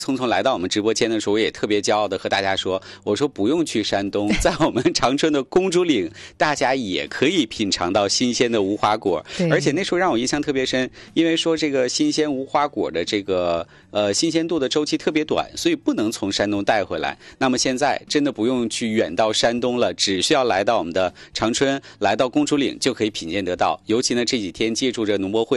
匆匆来到我们直播间的时候，我也特别骄傲的和大家说，我说不用去山东，在我们长春的公主岭，大家也可以品尝到新鲜的无花果。而且那时候让我印象特别深，因为说这个新鲜无花果的这个新鲜度的周期特别短，所以不能从山东带回来。那么现在真的不用去远到山东了，只需要来到我们的长春，来到公主岭就可以品鉴得到。尤其呢这几天借助着农博会